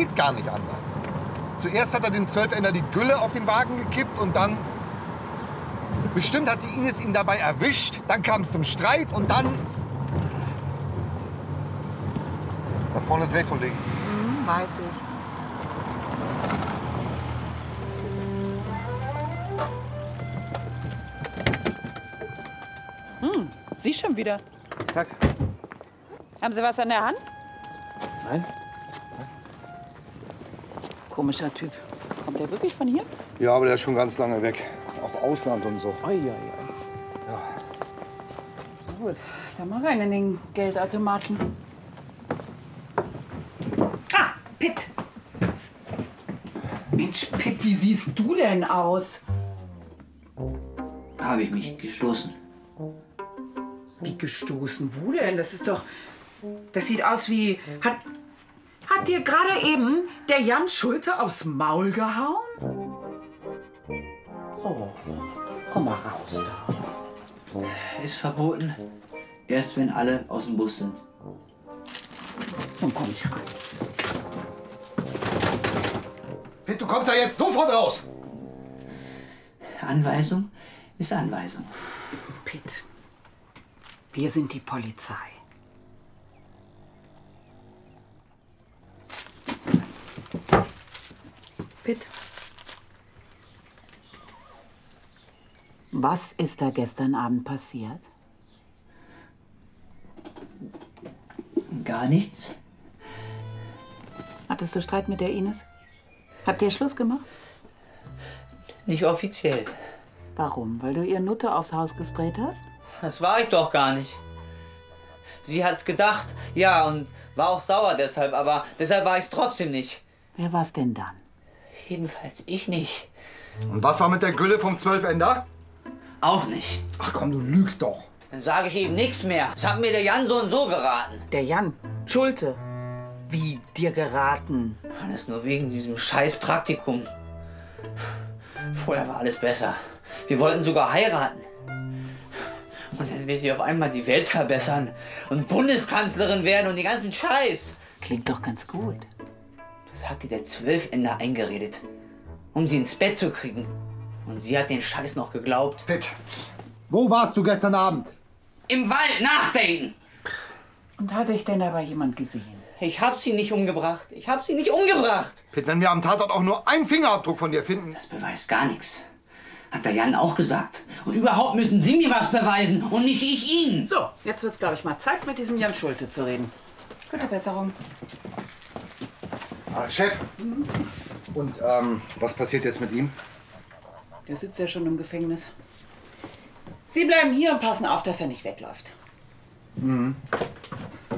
geht gar nicht anders. Zuerst hat er dem Zwölfender die Gülle auf den Wagen gekippt und dann... Bestimmt hat die Ines ihn dabei erwischt, dann kam es zum Streit und dann... Da vorne ist rechts und links. Weiß ich. Sie schon wieder. Tag. Haben Sie was an der Hand? Nein. Komischer Typ. Kommt der wirklich von hier? Ja, aber der ist schon ganz lange weg. Auch Ausland und so. Oi. Ja. Na gut, dann mal rein in den Geldautomaten. Ah, Pitt. Mensch, Pitt, wie siehst du denn aus? Habe ich mich gestoßen. Wie gestoßen? Wo denn? Das ist doch... Das sieht aus wie... Hat dir gerade eben der Jan Schulte aufs Maul gehauen? Oh, komm mal raus da. Ist verboten. Erst wenn alle aus dem Bus sind. Dann komm ich rein. Pitt, du kommst da jetzt sofort raus! Anweisung ist Anweisung. Pitt, wir sind die Polizei. Pitt. Was ist da gestern Abend passiert? Gar nichts. Hattest du Streit mit der Ines? Habt ihr Schluss gemacht? Nicht offiziell. Warum? Weil du ihr Nutte aufs Haus gesprayt hast? Das war ich doch gar nicht. Sie hat's gedacht, ja, und war auch sauer deshalb, aber deshalb war ich's trotzdem nicht. Wer war's denn dann? Jedenfalls ich nicht. Und was war mit der Gülle vom Zwölfender? Auch nicht. Ach komm, du lügst doch. Dann sage ich eben nichts mehr. Das hat mir der Jan so und so geraten. Der Jan Schulte. Wie dir geraten? Alles nur wegen diesem scheiß Praktikum. Vorher war alles besser. Wir wollten sogar heiraten. Und dann will sie auf einmal die Welt verbessern und Bundeskanzlerin werden und den ganzen Scheiß. Klingt doch ganz gut. Das hat ihr der Zwölfender eingeredet, um sie ins Bett zu kriegen. Und sie hat den Scheiß noch geglaubt. Pitt, wo warst du gestern Abend? Im Wald nachdenken. Und hat dich denn aber jemand gesehen? Ich hab sie nicht umgebracht. Ich hab sie nicht umgebracht. Pitt, wenn wir am Tatort auch nur einen Fingerabdruck von dir finden... Das beweist gar nichts. Hat der Jan auch gesagt. Und überhaupt müssen Sie mir was beweisen und nicht ich Ihnen. So, jetzt wird's, glaube ich, mal Zeit, mit diesem Jan Schulte zu reden. Gute Besserung. Chef. Und was passiert jetzt mit ihm? Der sitzt ja schon im Gefängnis. Sie bleiben hier und passen auf, dass er nicht wegläuft.